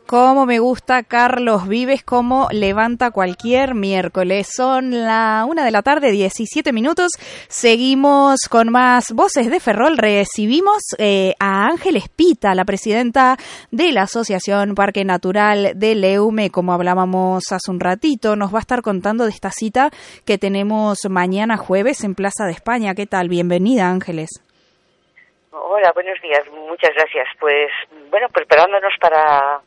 Cómo me gusta Carlos Vives, cómo levanta cualquier miércoles. Son la 1:17 p.m. Seguimos con más Voces de Ferrol. Recibimos a Ángeles Pita, la presidenta de la Asociación Parque Natural de Leume. Como hablábamos hace un ratito, nos va a estar contando de esta cita que tenemos mañana jueves en Plaza de España. ¿Qué tal? Bienvenida, Ángeles. Hola, buenos días. Muchas gracias. Pues bueno, preparándonos para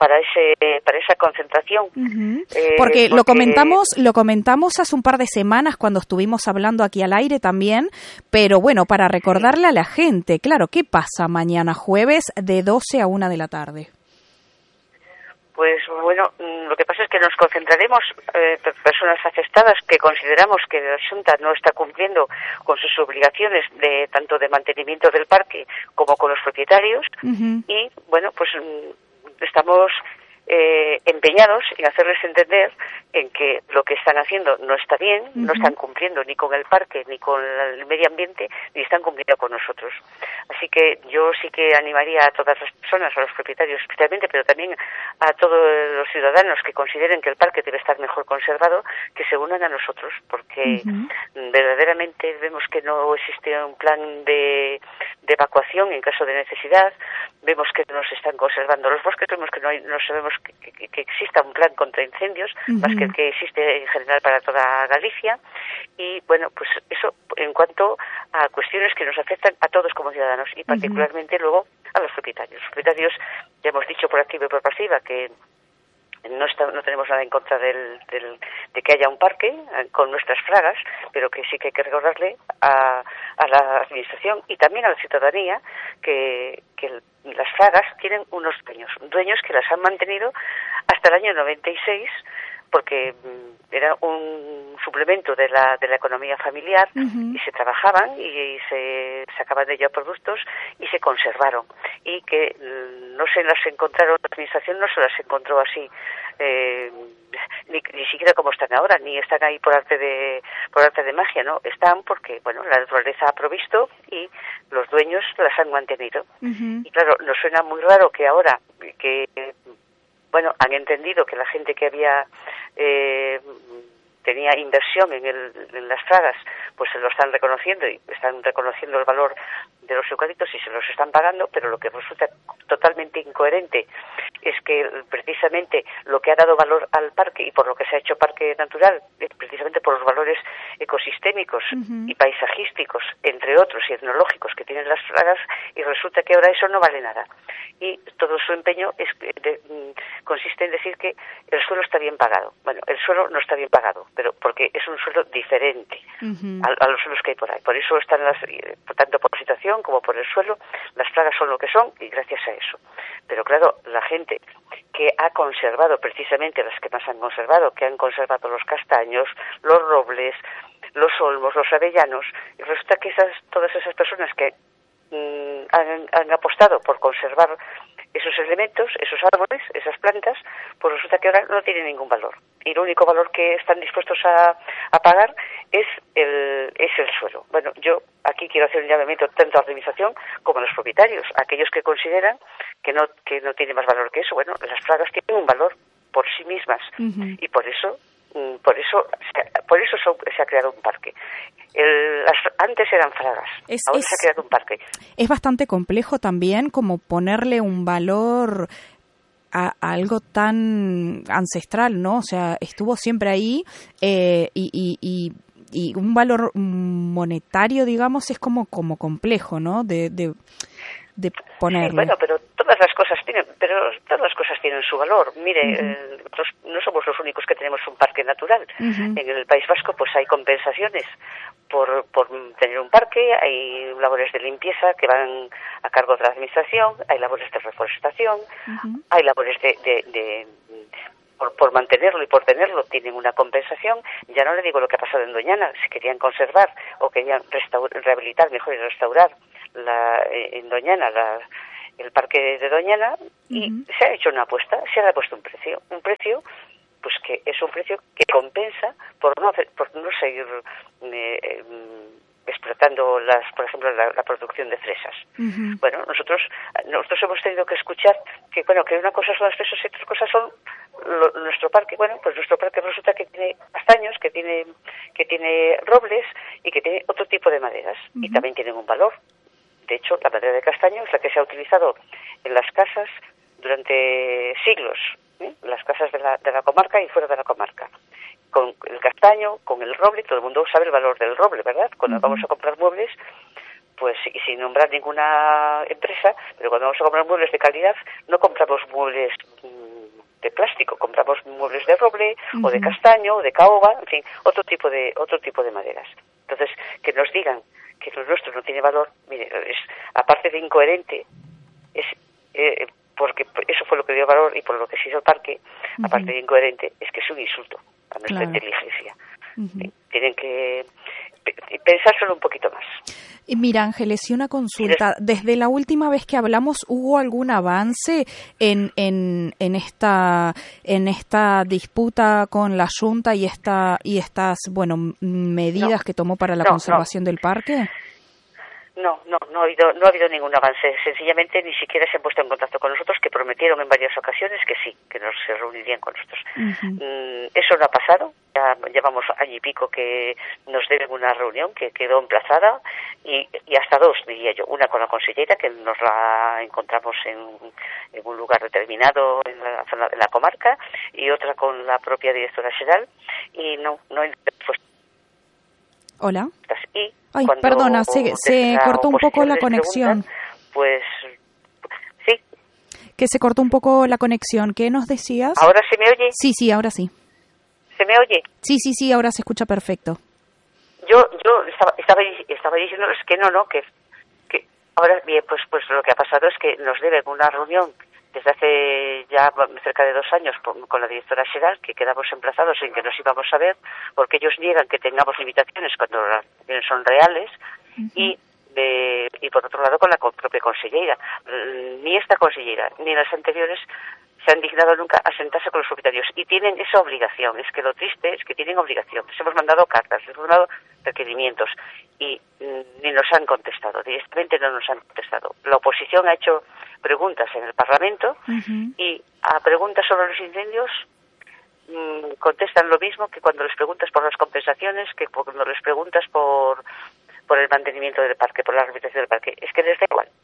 esa concentración. Porque lo comentamos hace un par de semanas cuando estuvimos hablando aquí al aire también, pero bueno, para recordarle a la gente, claro, ¿qué pasa mañana jueves de 12 a 1 de la tarde? Pues bueno, lo que pasa es que nos concentraremos personas afectadas que consideramos que la Xunta no está cumpliendo con sus obligaciones de tanto de mantenimiento del parque como con los propietarios y bueno, pues estamos empeñados en hacerles entender en que lo que están haciendo no está bien, no están cumpliendo ni con el parque, ni con el medio ambiente, ni están cumpliendo con nosotros. Así que yo sí que animaría a todas las personas, a los propietarios especialmente, pero también a todos los ciudadanos que consideren que el parque debe estar mejor conservado, que se unan a nosotros, porque verdaderamente vemos que no existe un plan de evacuación en caso de necesidad, vemos que no se están conservando los bosques, vemos que no sabemos que exista un plan contra incendios, más que el que existe en general para toda Galicia, y bueno, pues eso en cuanto a cuestiones que nos afectan a todos como ciudadanos y particularmente luego a los propietarios. Los propietarios, ya hemos dicho por activa y por pasiva que no tenemos nada en contra de que haya un parque con nuestras fragas, pero que sí que hay que recordarle a la administración y también a la ciudadanía que las fragas tienen unos dueños que las han mantenido hasta el año 96, porque era un suplemento de la economía familiar y se trabajaban y se sacaban de ello productos y se conservaron, y que no se las encontraron, la administración no se las encontró así ni siquiera como están ahora, ni están ahí por arte de magia, no, están porque bueno, la naturaleza ha provisto y los dueños las han mantenido. Y claro, nos suena muy raro que ahora que bueno, han entendido que la gente que había tenía inversión en las fragas, pues se lo están reconociendo y están reconociendo el valor de los eucaliptos y se los están pagando, pero lo que resulta totalmente incoherente es que precisamente lo que ha dado valor al parque y por lo que se ha hecho parque natural es precisamente por los valores ecosistémicos y paisajísticos, entre otros, y etnológicos que tienen las fragas, y resulta que ahora eso no vale nada. Y todo su empeño consiste en decir que el suelo está bien pagado. Bueno, el suelo no está bien pagado, pero porque es un suelo diferente a los suelos que hay por ahí. Por eso están tanto por situación como por el suelo, las fragas son lo que son y gracias a eso. Pero claro, la gente que ha conservado, precisamente las que más han conservado, que han conservado los castaños, los robles, los olmos, los avellanos, y resulta que todas esas personas que han apostado por conservar esos elementos, esos árboles, esas plantas, pues resulta que ahora no tienen ningún valor. Y el único valor que están dispuestos a pagar es el suelo. Bueno, yo aquí quiero hacer un llamamiento tanto a la administración como a los propietarios, aquellos que consideran que no tiene más valor que eso. Bueno, las fragas tienen un valor por sí mismas y por eso se ha creado un parque. Antes eran fragas, ahora se ha creado un parque. Es bastante complejo también como ponerle un valor a algo tan ancestral, ¿no? O sea, estuvo siempre ahí y un valor monetario, digamos, es como complejo, ¿no? De ponerle. Sí, bueno, pero todas las cosas tienen su valor. Mire, no somos los únicos que tenemos un parque natural. En el País Vasco pues hay compensaciones por tener un parque, hay labores de limpieza que van a cargo de la administración, hay labores de reforestación, hay labores por mantenerlo y por tenerlo tienen una compensación. Ya no le digo lo que ha pasado en Doñana, si querían conservar o querían rehabilitar, mejor, y restaurar en Doñana el parque de Doñana, y se ha hecho una apuesta, se ha puesto un precio pues que es un precio que compensa por no seguir explotando por ejemplo, la producción de fresas. Uh-huh. Bueno, nosotros hemos tenido que escuchar que una cosa son las fresas y otras cosas son nuestro parque. Bueno, pues nuestro parque resulta que tiene castaños, que tiene robles y que tiene otro tipo de maderas. Uh-huh. Y también tienen un valor. De hecho, la madera de castaño es la que se ha utilizado en las casas durante siglos, las casas de la comarca y fuera de la comarca. Con el castaño, con el roble, todo el mundo sabe el valor del roble, ¿verdad? Cuando vamos a comprar muebles, pues y sin nombrar ninguna empresa, pero cuando vamos a comprar muebles de calidad, no compramos muebles de plástico, compramos muebles de roble o de castaño o de caoba, en fin, otro tipo de maderas. Entonces, que nos digan que lo nuestro no tiene valor, mire, aparte de incoherente, porque eso fue lo que dio valor y por lo que se hizo el parque, aparte de incoherente, es que es un insulto a nuestra inteligencia. Tienen que pensárselo un poquito más. Y mira, Ángeles, y una consulta. Desde la última vez que hablamos, ¿hubo algún avance en esta disputa con la Junta y estas medidas que tomó para la conservación del parque? No ha habido ningún avance. Sencillamente ni siquiera se han puesto en contacto con nosotros, que prometieron en varias ocasiones que sí, que se reunirían con nosotros. Eso no ha pasado. Ya llevamos año y pico que nos deben una reunión que quedó emplazada y hasta dos, diría yo. Una con la consellera, que nos la encontramos en un lugar determinado en la zona de la comarca, y otra con la propia directora general, y no hay respuesta. Hola. Y ay, perdona, se cortó un poco la conexión. Pues sí. Que se cortó un poco la conexión. ¿Qué nos decías? ¿Ahora se me oye? Sí, ahora sí. ¿Se me oye? Sí, ahora se escucha perfecto. Yo estaba diciéndoles que que ahora bien, pues lo que ha pasado es que nos deben una reunión desde hace ya cerca de 2 años con la directora general, que quedamos emplazados en que nos íbamos a ver, porque ellos niegan que tengamos limitaciones cuando las limitaciones son reales, y por otro lado con la propia consellera. Ni esta consellera ni las anteriores se han dignado nunca a sentarse con los propietarios, y tienen esa obligación. Es que lo triste es que tienen obligación. Les hemos mandado cartas, les hemos mandado requerimientos y ni nos han contestado, directamente no nos han contestado. La oposición ha hecho preguntas en el Parlamento y a preguntas sobre los incendios contestan lo mismo que cuando les preguntas por las compensaciones, que cuando les preguntas por el mantenimiento del parque, por la rehabilitación del parque. Es que les da igual.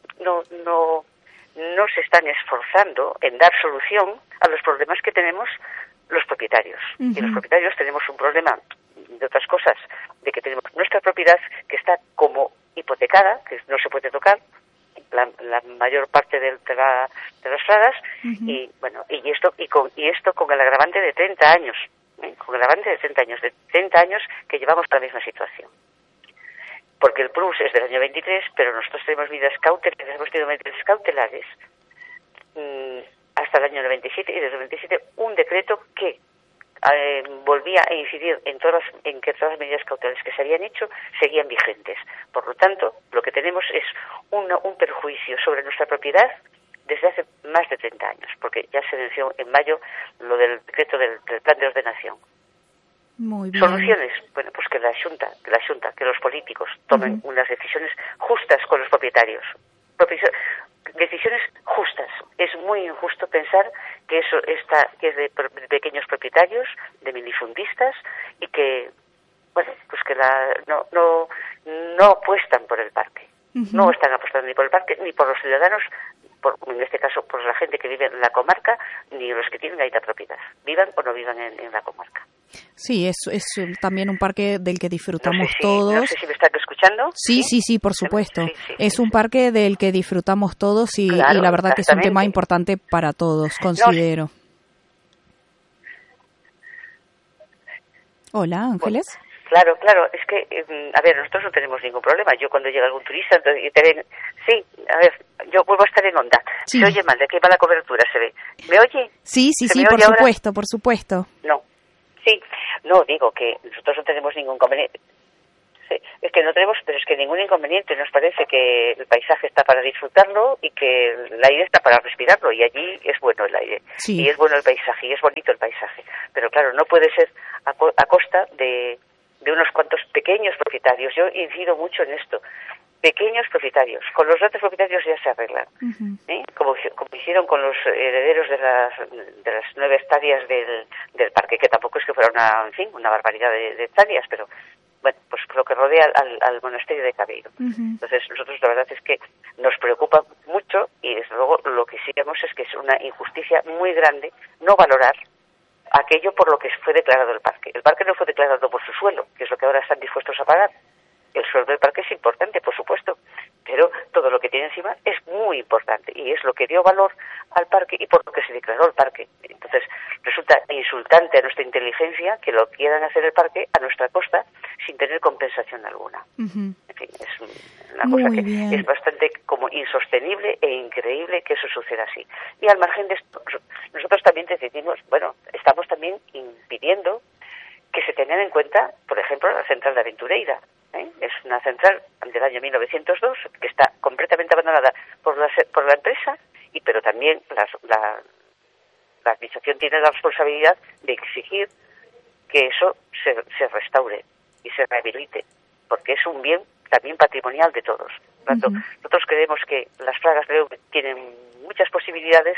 No se están esforzando en dar solución a los problemas que tenemos los propietarios. Y los propietarios tenemos un problema de otras cosas, de que tenemos nuestra propiedad que está como hipotecada, que no se puede tocar la mayor parte de las fragas, y bueno, y esto con el agravante de 30 años, con el agravante de 30 años que llevamos la misma situación. Porque el PRUS es del año 23, pero nosotros tenemos hemos tenido medidas cautelares hasta el año 97, y desde el 97 un decreto que volvía a incidir en que todas las medidas cautelares que se habían hecho seguían vigentes. Por lo tanto, lo que tenemos es un perjuicio sobre nuestra propiedad desde hace más de 30 años, porque ya se venció en mayo lo del decreto del plan de ordenación. Muy bien. Soluciones, bueno, pues que la Junta, que los políticos tomen unas decisiones justas con los propietarios. Decisiones justas. Es muy injusto pensar que eso que es de pequeños propietarios, de minifundistas, y que, bueno, pues que no apuestan por el parque. No están apostando ni por el parque, ni por los ciudadanos, en este caso por la gente que vive en la comarca, ni los que tienen ahí la propiedad, vivan o no vivan en la comarca. Sí, es también un parque del que disfrutamos todos. No sé si me están escuchando. Sí, por supuesto. Sí, es un parque del que disfrutamos todos y la verdad que es un tema importante para todos, considero. Hola, Ángeles. Bueno, claro, es que, a ver, nosotros no tenemos ningún problema. Yo cuando llega algún turista, yo vuelvo a estar en onda. Sí. Se oye mal, de aquí va la cobertura, se ve. ¿Me oye? Sí, por supuesto. No. Sí, no, digo que nosotros no tenemos ningún inconveniente. Sí, es que no tenemos, pero es que ningún inconveniente. Nos parece que el paisaje está para disfrutarlo y que el aire está para respirarlo, y allí es bueno el aire. Sí. Y es bueno el paisaje, y es bonito el paisaje. Pero claro, no puede ser a costa de de unos cuantos pequeños propietarios. Yo incido mucho en esto. Pequeños propietarios. Con los grandes propietarios ya se arreglan. Como hicieron con los herederos de las 9 hectáreas del parque, que tampoco es que fuera una barbaridad de hectáreas, pero bueno, pues lo que rodea al monasterio de Cabeiro. Entonces, nosotros la verdad es que nos preocupa mucho y desde luego lo que sí vemos es que es una injusticia muy grande no valorar aquello por lo que fue declarado el parque. El parque no fue declarado por su suelo, que es lo que ahora están dispuestos a pagar. El suelo del parque es importante, por supuesto, pero todo lo que tiene encima es muy importante y es lo que dio valor al parque y por lo que se declaró el parque. Entonces, resulta insultante a nuestra inteligencia que lo quieran hacer el parque a nuestra costa sin tener compensación alguna. En fin, es una cosa que es bastante como insostenible e increíble que eso suceda así. Y al margen de esto, nosotros también decidimos, estamos también impidiendo que se tengan en cuenta, por ejemplo, la central de Aventureira. Es una central del año 1902 que está completamente abandonada por la empresa, pero también la administración tiene la responsabilidad de exigir que eso se restaure y se rehabilite, porque es un bien también patrimonial de todos. Por tanto, nosotros creemos que las fragas de Leume tienen muchas posibilidades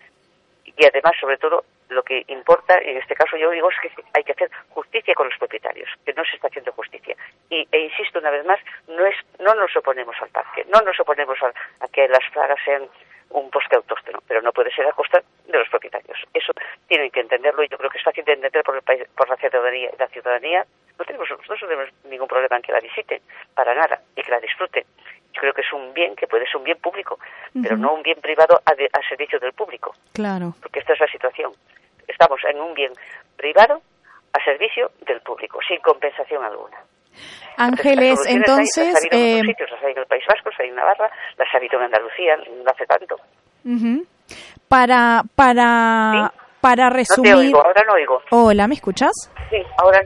y además, sobre todo, lo que importa, en este caso yo digo, es que hay que hacer justicia con los propietarios, que no se está haciendo justicia. E insisto una vez más, no nos oponemos al parque, no nos oponemos a que las fragas sean un bosque autóctono, pero no puede ser a costa de los propietarios. Eso tienen que entenderlo y yo creo que es fácil de entender por la ciudadanía. La ciudadanía nosotros no tenemos ningún problema en que la visiten, para nada, y que la disfruten. Yo creo que es un bien que puede ser un bien público, pero no un bien privado a servicio del público. Claro. Porque esta es la situación. Estamos en un bien privado a servicio del público, sin compensación alguna. Ángeles, entonces... Las ha habido en otros sitios, las ha habido en el País Vasco, las ha habido en Navarra, las ha habido en Andalucía, no hace tanto. Para resumir... No te oigo, ahora no oigo. Hola, ¿me escuchas? Sí, ahora...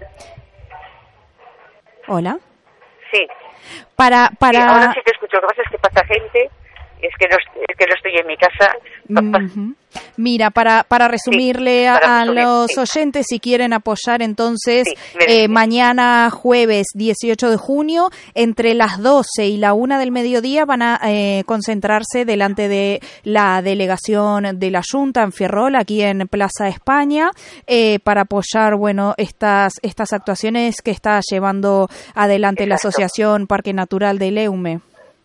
Hola. Sí. Sí, Para... ahora sí te escucho. Lo que pasa es que pasa gente, es que no estoy en mi casa. Mira, para resumirle a los oyentes, si quieren apoyar, entonces, mañana jueves 18 de junio, entre las 12 y la 1 del mediodía, van a concentrarse delante de la delegación de la Junta en Ferrol, aquí en Plaza España, para apoyar, estas actuaciones que está llevando adelante la Asociación Parque Natural de Leume.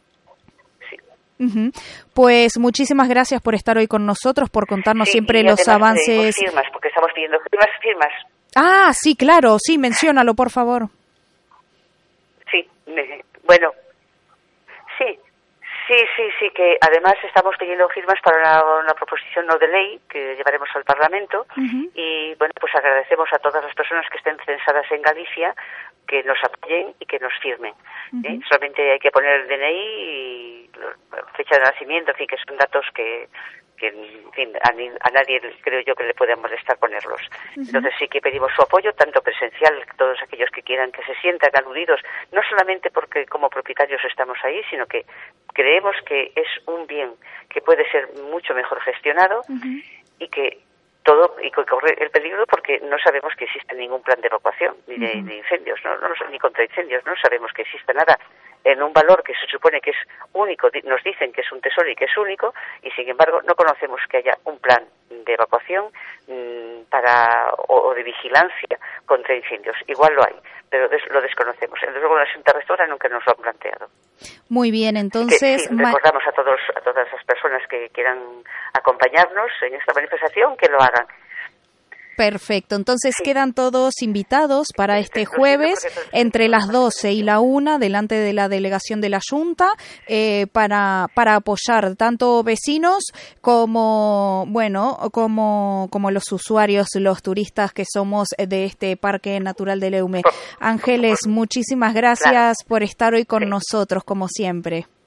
Pues muchísimas gracias por estar hoy con nosotros, por contarnos siempre los avances. Firmas, porque estamos pidiendo firmas. Ah, sí, claro, sí, menciónalo, por favor. Sí, sí, que además estamos pidiendo firmas para una proposición no de ley que llevaremos al Parlamento y pues agradecemos a todas las personas que estén censadas en Galicia que nos apoyen y que nos firmen. Solamente hay que poner el DNI y fecha de nacimiento, en fin, que son datos que en fin, a nadie creo yo que le pueda molestar ponerlos. Entonces sí que pedimos su apoyo, tanto presencial, todos aquellos que quieran que se sientan aludidos, no solamente porque como propietarios estamos ahí, sino que creemos que es un bien que puede ser mucho mejor gestionado y que corre el peligro porque no sabemos que existe ningún plan de evacuación ni de incendios, ni contra incendios, no sabemos que existe nada en un valor que se supone que es único, nos dicen que es un tesoro y que es único, y sin embargo no conocemos que haya un plan de evacuación o de vigilancia contra incendios. Igual lo hay, pero lo desconocemos. Desde luego la Junta Rectora nunca nos lo han planteado. Muy bien, entonces... recordamos a todas las personas que quieran acompañarnos en esta manifestación que lo hagan. Perfecto, entonces quedan todos invitados para este jueves entre las 12 y la 1 delante de la delegación de la Junta para apoyar tanto vecinos como los usuarios, los turistas que somos de este Parque Natural de Leume. Ángeles, muchísimas gracias por estar hoy con nosotros, como siempre.